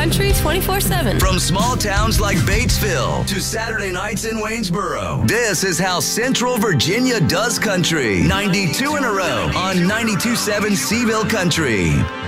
country 24/7. From small towns like Batesville to Saturday nights in Waynesboro, this is how Central Virginia does country. 92 in a row on 92.7 Seville Country.